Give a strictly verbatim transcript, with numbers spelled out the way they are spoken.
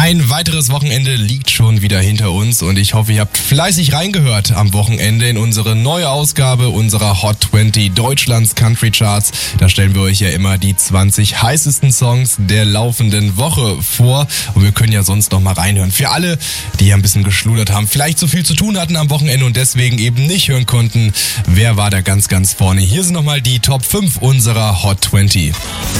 Ein weiteres Wochenende liegt schon wieder hinter uns und ich hoffe, ihr habt fleißig reingehört am Wochenende in unsere neue Ausgabe unserer Hot zwanzig Deutschlands Country Charts. Da stellen wir euch ja immer die zwanzig heißesten Songs der laufenden Woche vor und wir können ja sonst noch mal reinhören. Für alle, die ja ein bisschen geschludert haben, vielleicht so viel zu tun hatten am Wochenende und deswegen eben nicht hören konnten, wer war da ganz, ganz vorne. Hier sind nochmal die Top fünf unserer Hot zwanzig.